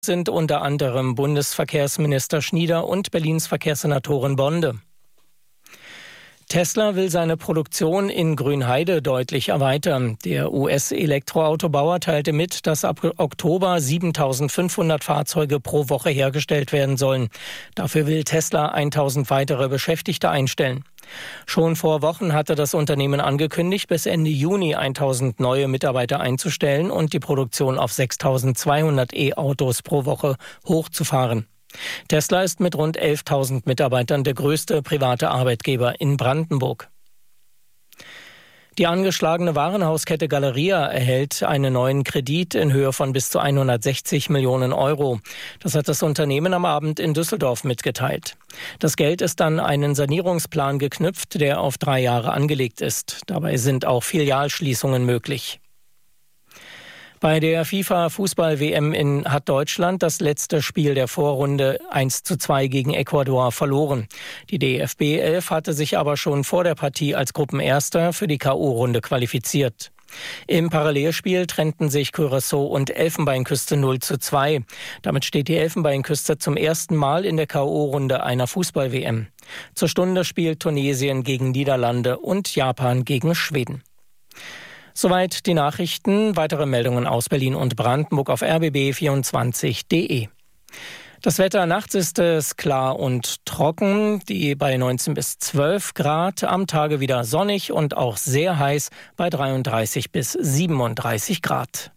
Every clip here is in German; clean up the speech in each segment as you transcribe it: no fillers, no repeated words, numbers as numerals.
sind unter anderem Bundesverkehrsminister Schnieder und Berlins Verkehrssenatorin Bonde. Tesla will seine Produktion in Grünheide deutlich erweitern. Der US-Elektroautobauer teilte mit, dass ab Oktober 7.500 Fahrzeuge pro Woche hergestellt werden sollen. Dafür will Tesla 1.000 weitere Beschäftigte einstellen. Schon vor Wochen hatte das Unternehmen angekündigt, bis Ende Juni 1.000 neue Mitarbeiter einzustellen und die Produktion auf 6.200 E-Autos pro Woche hochzufahren. Tesla ist mit rund 11.000 Mitarbeitern der größte private Arbeitgeber in Brandenburg. Die angeschlagene Warenhauskette Galeria erhält einen neuen Kredit in Höhe von bis zu 160 Millionen Euro. Das hat das Unternehmen am Abend in Düsseldorf mitgeteilt. Das Geld ist an einen Sanierungsplan geknüpft, der auf 3 Jahre angelegt ist. Dabei sind auch Filialschließungen möglich. Bei der FIFA-Fußball-WM hat Deutschland das letzte Spiel der Vorrunde 1:2 gegen Ecuador verloren. Die DFB 11 hatte sich aber schon vor der Partie als Gruppenerster für die K.O.-Runde qualifiziert. Im Parallelspiel trennten sich Curaçao und Elfenbeinküste 0:2. Damit steht die Elfenbeinküste zum ersten Mal in der K.O.-Runde einer Fußball-WM. Zur Stunde spielt Tunesien gegen Niederlande und Japan gegen Schweden. Soweit die Nachrichten. Weitere Meldungen aus Berlin und Brandenburg auf rbb24.de. Das Wetter nachts ist es klar und trocken, die bei 19 bis 12 Grad. Am Tage wieder sonnig und auch sehr heiß bei 33 bis 37 Grad.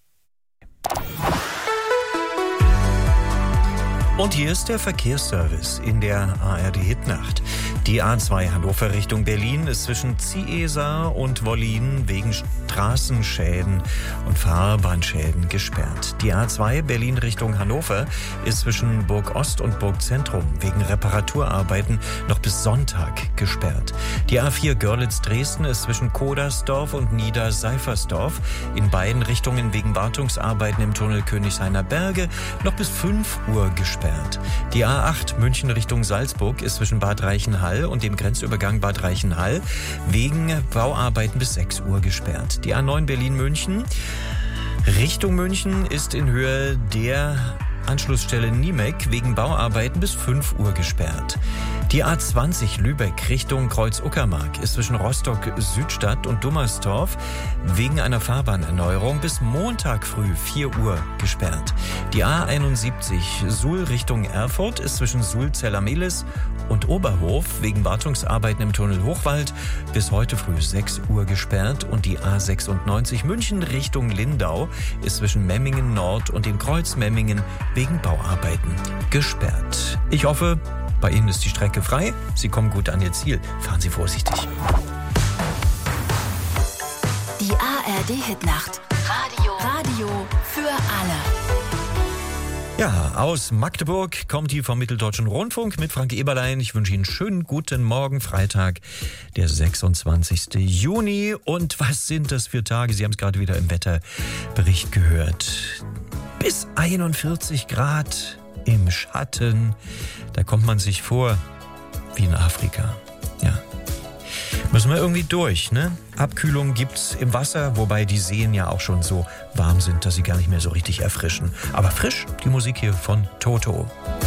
Und hier ist der Verkehrsservice in der ARD-Hitnacht. Die A2 Hannover Richtung Berlin ist zwischen Ziehesa und Wollin wegen Straßenschäden und Fahrbahnschäden gesperrt. Die A2 Berlin Richtung Hannover ist zwischen Burg Ost und Burg Zentrum wegen Reparaturarbeiten noch bis Sonntag gesperrt. Die A4 Görlitz-Dresden ist zwischen Kodersdorf und Niederseifersdorf in beiden Richtungen wegen Wartungsarbeiten im Tunnel Königshainer Berge noch bis 5 Uhr gesperrt. Die A8 München Richtung Salzburg ist zwischen Bad Reichenhall und dem Grenzübergang Bad Reichenhall wegen Bauarbeiten bis 6 Uhr gesperrt. Die A9 Berlin-München Richtung München ist in Höhe der Anschlussstelle Niemek wegen Bauarbeiten bis 5 Uhr gesperrt. Die A20 Lübeck Richtung Kreuz-Uckermark ist zwischen Rostock-Südstadt und Dummersdorf wegen einer Fahrbahnerneuerung bis Montag früh 4 Uhr gesperrt. Die A71 Suhl Richtung Erfurt ist zwischen Suhl-Zellermelis und Oberhof wegen Wartungsarbeiten im Tunnel Hochwald bis heute früh 6 Uhr gesperrt. Und die A96 München Richtung Lindau ist zwischen Memmingen Nord und dem Kreuz Memmingen wegen Bauarbeiten gesperrt. Ich hoffe, bei Ihnen ist die Strecke frei. Sie kommen gut an Ihr Ziel. Fahren Sie vorsichtig. Die ARD-Hitnacht. Radio für alle. Ja, aus Magdeburg kommt die vom Mitteldeutschen Rundfunk mit Frank Eberlein. Ich wünsche Ihnen einen schönen guten Morgen, Freitag, der 26. Juni. Und was sind das für Tage? Sie haben es gerade wieder im Wetterbericht gehört. Bis 41 Grad im Schatten. Da kommt man sich vor wie in Afrika. Ja. Müssen wir irgendwie durch, ne? Abkühlung gibt's im Wasser, wobei die Seen ja auch schon so warm sind, dass sie gar nicht mehr so richtig erfrischen. Aber frisch die Musik hier von Toto.